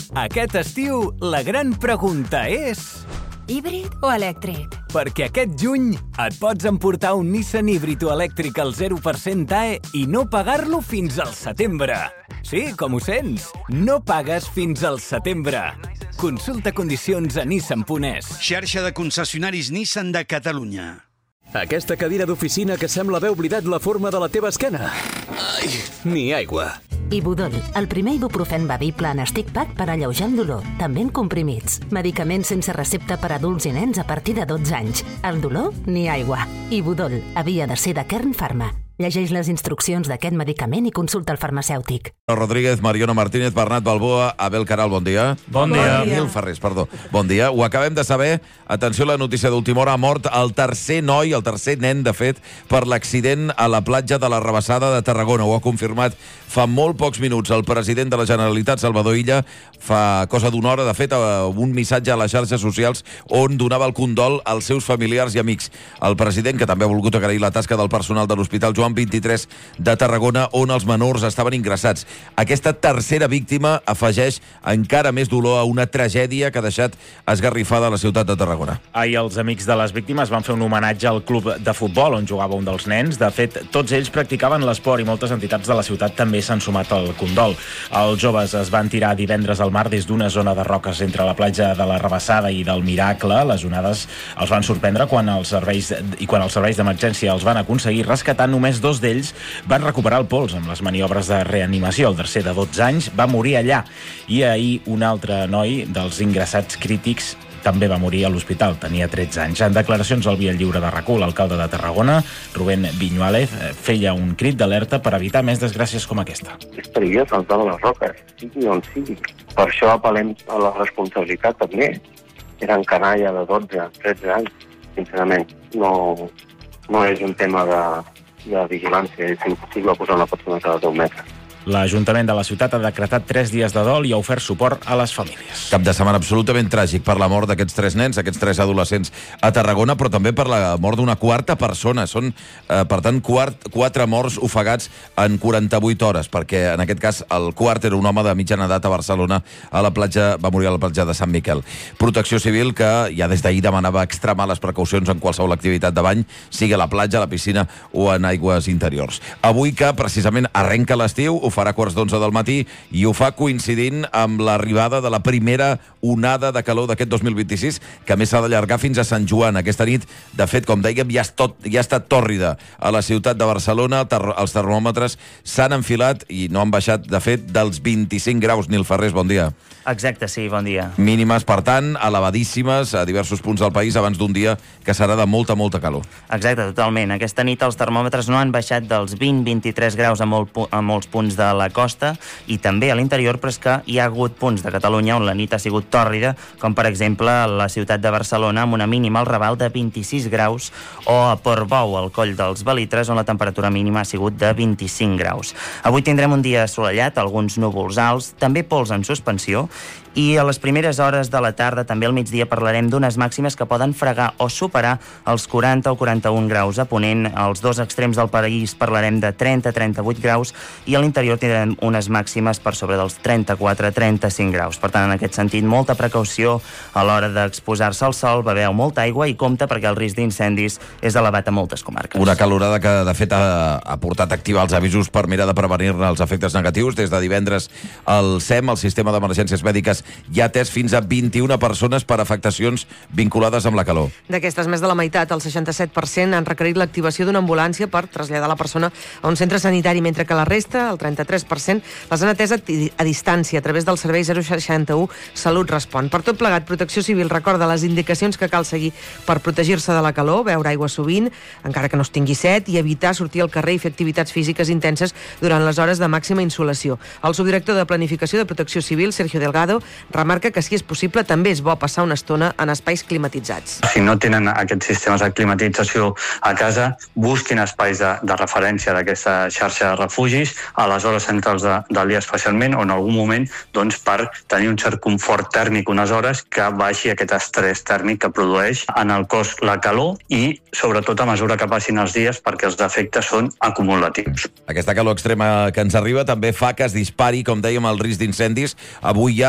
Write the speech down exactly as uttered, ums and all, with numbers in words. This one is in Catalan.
Aquest estiu, la gran pregunta és... Híbrid o elèctric? Perquè aquest juny et pots emportar un Nissan híbrid o elèctric al zero per cent A E i no pagar-lo fins al setembre. Sí, com ho sents, no pagues fins al setembre. Consulta condicions a nissan punt es. Xarxa de concessionaris Nissan de Catalunya. Aquesta cadira d'oficina que sembla haver oblidat la forma de la teva esquena. Ai, ni aigua. Ibudol, el primer ibuprofen bevible en stick pack per alleujar el dolor, també en comprimits. Medicaments sense recepta per a adults i nens a partir de dotze anys. El dolor, ni aigua. Ibudol, havia de ser de Kern Pharma. Llegeix les instruccions d'aquest medicament i consulta el farmacèutic. Rodríguez, Mariona Martínez, Bernat Balboa, Abel Caral, bon dia. Bon dia. Nil Ferrés, perdó. Bon dia. Ho acabem de saber. Atenció a la notícia d'última hora. Ha mort el tercer noi, el tercer nen, de fet, per l'accident a la platja de la Rabassada de Tarragona. Ho ha confirmat fa molt pocs minuts el president de la Generalitat, Salvador Illa, fa cosa d'una hora, de fet, un missatge a les xarxes socials on donava el condol als seus familiars i amics. El president, que també ha volgut agrair la tasca del personal de l'Hospital Joan vint-i-tres de Tarragona, on els menors estaven ingressats. Aquesta tercera víctima afegeix encara més dolor a una tragèdia que ha deixat esgarrifada la ciutat de Tarragona. Ahir els amics de les víctimes van fer un homenatge al club de futbol on jugava un dels nens. De fet, tots ells practicaven l'esport i moltes entitats de la ciutat també s'han sumat al condol. Els joves es van tirar divendres al mar des d'una zona de roques entre la platja de la Rabassada i del Miracle. Les onades els van sorprendre quan els serveis i quan els serveis d'emergència els van aconseguir rescatar. Només dos d'ells van recuperar el pols amb les maniobres de reanimació. El tercer, de dotze anys, va morir allà. I ahir un altre noi dels ingressats crítics també va morir a l'hospital, tenia tretze anys. En declaracions al Via Lliure de RAC-u, l'alcalde de Tarragona, Rubén Viñuález, feia un crit d'alerta per evitar més desgràcies com aquesta. És perillós saltar de les roques, sigui on sigui. Per això apel·lem a la responsabilitat també. Eren canalla de dotze, tretze anys, sincerament. No, no és un tema de, de vigilància, és impossible posar una persona cada deu metres. L'Ajuntament de la ciutat ha decretat tres dies de dol i ha ofert suport a les famílies. Cap de setmana absolutament tràgic per la mort d'aquests tres nens, aquests tres adolescents a Tarragona, però també per la mort d'una quarta persona. Són, eh, per tant, quart, quatre morts ofegats en quaranta-vuit hores, perquè en aquest cas el quart era un home de mitjana edat a Barcelona, a la platja, va morir a la platja de Sant Miquel. Protecció Civil, que ja des d'ahir demanava extremar les precaucions en qualsevol activitat de bany, sigui a la platja, a la piscina o en aigües interiors. Avui que precisament arrenca l'estiu, ho farà a quarts d'onze del matí i ho fa coincidint amb l'arribada de la primera onada de calor d'aquest dos mil vint-i-sis, que més s'ha d'allargar fins a Sant Joan. Aquesta nit, de fet, com dèiem, ja, tot, ja ha estat tòrrida a la ciutat de Barcelona. Ter els termòmetres s'han enfilat i no han baixat, de fet, dels vint-i-cinc graus. Nil Ferrés, bon dia. Exacte, sí, bon dia. Mínimes, per tant, elevadíssimes a diversos punts del país abans d'un dia que serà de molta, molta calor. Exacte, totalment. Aquesta nit els termòmetres no han baixat dels vint a vint-i-tres graus a, molt, a molts punts de la costa i també a l'interior, però és que hi ha hagut punts de Catalunya on la nit ha sigut tòrrida, com per exemple a la ciutat de Barcelona amb una mínima al Raval de vint-i-sis graus o a Portbou, al Coll dels Belitres, on la temperatura mínima ha sigut de vint-i-cinc graus. Avui tindrem un dia assolellat, alguns núvols alts, també pols en suspensió, i a les primeres hores de la tarda, també al migdia, parlarem d'unes màximes que poden fregar o superar els quaranta o quaranta-un graus a Ponent. Als dos extrems del país parlarem de trenta a trenta-vuit graus i a l'interior tindrem unes màximes per sobre dels trenta-quatre a trenta-cinc graus. Per tant, en aquest sentit, molta precaució a l'hora d'exposar-se al sol, beveu molta aigua i compte perquè el risc d'incendis és elevat a moltes comarques. Una calorada que, de fet, ha, ha portat a activar els avisos per mirar de prevenir-ne els efectes negatius. Des de divendres, el S E M, el Sistema d'Emergències Mèdiques, ja ha atès fins a vint-i-una persones per afectacions vinculades amb la calor. D'aquestes, més de la meitat, el seixanta-set per cent, han requerit l'activació d'una ambulància per traslladar la persona a un centre sanitari, mentre que la resta, el trenta-tres per cent, les han atès a, a distància a través del servei zero seixanta u Salut Respon. Per tot plegat, Protecció Civil recorda les indicacions que cal seguir per protegir-se de la calor, beure aigua sovint, encara que no es tingui set, i evitar sortir al carrer i fer activitats físiques intenses durant les hores de màxima insolació. El subdirector de Planificació de Protecció Civil, Sergio Delgado, remarca que, si és possible, també és bo passar una estona en espais climatitzats. Si no tenen aquests sistemes de climatització a casa, busquin espais de, de referència d'aquesta xarxa de refugis a les hores centrals de, del dia especialment, o en algun moment, doncs, per tenir un cert confort tèrmic unes hores que baixi aquest estrès tèrmic que produeix en el cos la calor i, sobretot, a mesura que passin els dies, perquè els efectes són acumulatius. Aquesta calor extrema que ens arriba també fa que es dispari, com dèiem, el risc d'incendis. Avui ja